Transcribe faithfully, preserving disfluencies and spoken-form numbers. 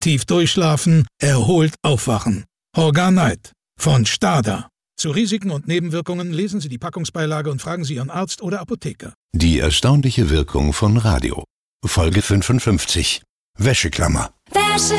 Tief durchschlafen, erholt aufwachen. Horgar-Night von Stada. Zu Risiken und Nebenwirkungen lesen Sie die Packungsbeilage und fragen Sie Ihren Arzt oder Apotheker. Die erstaunliche Wirkung von Radio. Folge fünfundfünfzig. Wäscheklammer. Wäsche